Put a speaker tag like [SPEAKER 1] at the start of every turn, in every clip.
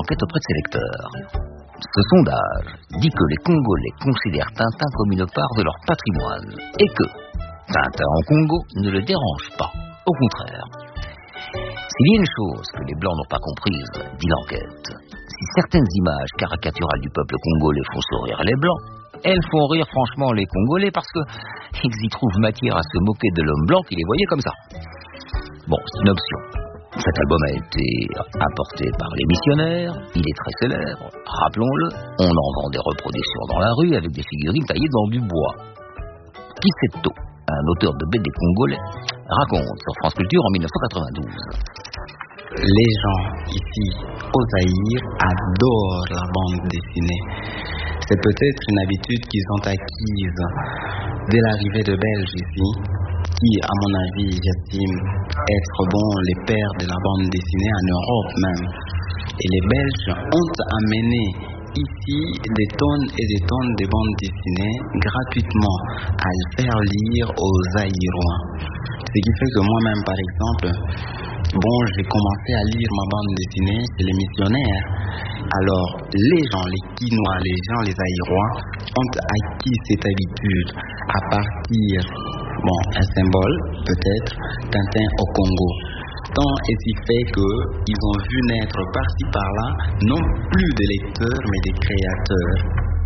[SPEAKER 1] enquête auprès de ses lecteurs. Ce sondage dit que les Congolais considèrent Tintin comme une part de leur patrimoine et que Tintin en Congo ne le dérange pas. Au contraire. S'il y a une chose que les Blancs n'ont pas comprise, dit l'enquête, si certaines images caricaturales du peuple congolais font sourire les Blancs, elles font rire franchement les Congolais parce qu'ils y trouvent matière à se moquer de l'homme blanc qui les voyait comme ça. Bon, c'est une option. Cet album a été apporté par les missionnaires, il est très célèbre, rappelons-le, on en vend des reproductions dans la rue avec des figurines taillées dans du bois. Kiseto, un auteur de BD congolais, raconte sur France Culture en 1992.
[SPEAKER 2] Les gens ici au Zaïre adorent la bande dessinée. C'est peut-être une habitude qu'ils ont acquise dès l'arrivée de Belges ici, qui, à mon avis, j'estime être les pères de la bande dessinée en Europe même. Et les Belges ont amené ici des tonnes et des tonnes de bandes dessinées gratuitement à faire lire aux Zaïrois. Ce qui fait que moi-même, par exemple, j'ai commencé à lire ma bande dessinée chez les missionnaires. Alors, les gens, les Quinois, les Zaïrois, ont acquis cette habitude à partir, un symbole, peut-être, Tintin au Congo. Tant et si fait qu'ils ont vu naître par-ci par-là, non plus des lecteurs, mais des créateurs.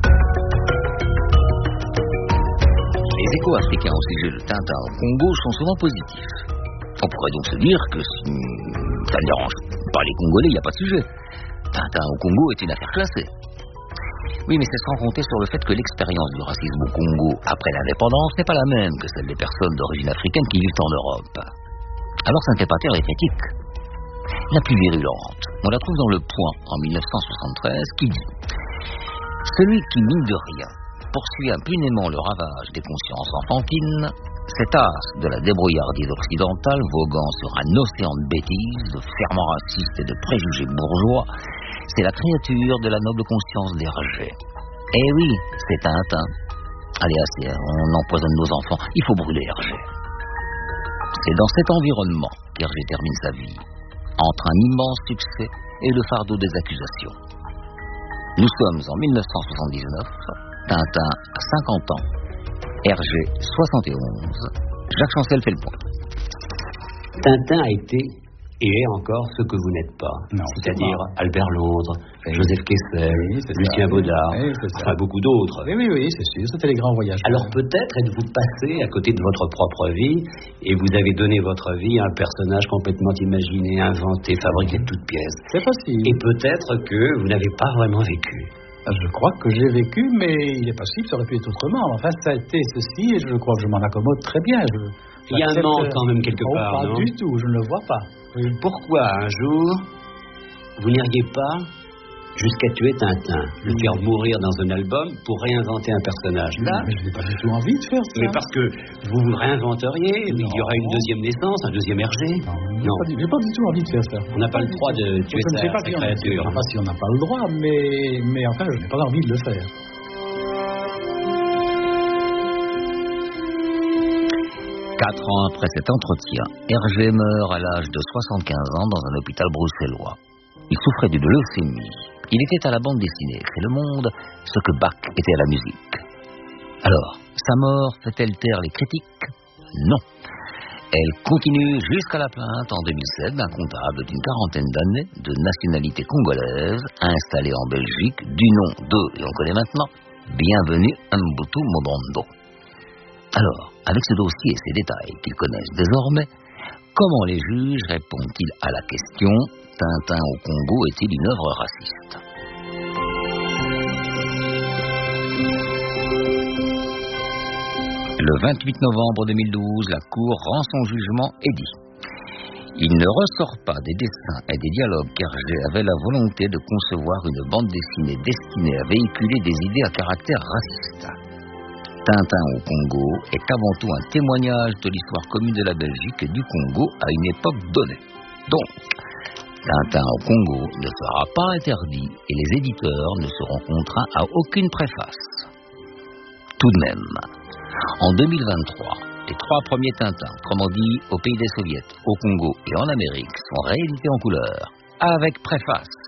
[SPEAKER 1] Les échos africains au sujet de Tintin au Congo sont souvent positifs. On pourrait donc se dire que si ça ne dérange pas les Congolais, il n'y a pas de sujet. Tintin au Congo est une affaire classée. Oui, mais c'est sans compter sur le fait que l'expérience du racisme au Congo après l'indépendance n'est pas la même que celle des personnes d'origine africaine qui vivent en Europe. Alors Saint-Épater est critique. La plus virulente, on la trouve dans Le Point en 1973 qui dit « Celui qui, mine de rien, poursuit impunément le ravage des consciences enfantines, cet as de la débrouillardise occidentale voguant sur un océan de bêtises, de ferments racistes et de préjugés bourgeois, c'est la créature de la noble conscience d'Hergé. Eh oui, c'est Tintin. Allez, assez, on empoisonne nos enfants, il faut brûler Hergé. » C'est dans cet environnement qu'Hergé termine sa vie, entre un immense succès et le fardeau des accusations. Nous sommes en 1979, Tintin a 50 ans, Hergé 71, Jacques Chancel fait le point.
[SPEAKER 3] Tintin a été et est encore ce que vous n'êtes pas.
[SPEAKER 4] Non,
[SPEAKER 3] c'est-à-dire Albert Londres, Joseph Kessel, Lucien Baudard, beaucoup d'autres.
[SPEAKER 4] Oui, c'est sûr, c'était les grands voyages.
[SPEAKER 3] Alors peut-être êtes-vous passé à côté de votre propre vie et vous avez donné votre vie à un personnage complètement imaginé, inventé, fabriqué de toutes pièces.
[SPEAKER 4] C'est possible.
[SPEAKER 3] Et peut-être que vous n'avez pas vraiment vécu.
[SPEAKER 4] Je crois que j'ai vécu, mais il est possible, ça aurait pu être autrement. Enfin, ça a été ceci et je crois que je m'en accommode très bien.
[SPEAKER 3] Il y a un manque quand même quelque part, non ?
[SPEAKER 4] Pas du tout, je ne le vois pas.
[SPEAKER 3] Oui. Pourquoi un jour vous n'iriez pas jusqu'à tuer Tintin, le faire mourir dans un album pour réinventer un personnage là?
[SPEAKER 4] Mais je n'ai pas du tout envie de faire ça.
[SPEAKER 3] Mais parce que vous vous réinventeriez, il y aurait une deuxième naissance, un deuxième Hergé.
[SPEAKER 4] Non. J'ai pas du tout envie de faire ça.
[SPEAKER 3] On n'a pas le droit de tuer sa créature.
[SPEAKER 4] Je ne sais pas si on n'a pas le droit, mais enfin, je n'ai pas envie de le faire.
[SPEAKER 1] 4 ans après cet entretien, Hergé meurt à l'âge de 75 ans dans un hôpital bruxellois. Il souffrait d'une leucémie. Il était à la bande dessinée, écrit Le Monde, ce que Bach était à la musique. Alors, sa mort fait-elle taire les critiques? Non. Elle continue jusqu'à la plainte en 2007 d'un comptable d'une quarantaine d'années, de nationalité congolaise, installé en Belgique, du nom de, et on connaît maintenant, Bienvenue Mbutu Mobondo. Alors, avec ce dossier et ces détails qu'ils connaissent désormais, comment les juges répondent-ils à la question « Tintin au Congo est-il une œuvre raciste ?» Le 28 novembre 2012, la Cour rend son jugement et dit « Il ne ressort pas des dessins et des dialogues qu'Hergé avait la volonté de concevoir une bande dessinée destinée à véhiculer des idées à caractère raciste. Tintin au Congo est avant tout un témoignage de l'histoire commune de la Belgique et du Congo à une époque donnée. Donc, Tintin au Congo ne sera pas interdit et les éditeurs ne seront contraints à aucune préface. Tout de même, en 2023, les 3 premiers Tintins, comme on dit au pays des Soviets, au Congo et en Amérique, sont réédités en couleur, avec préface.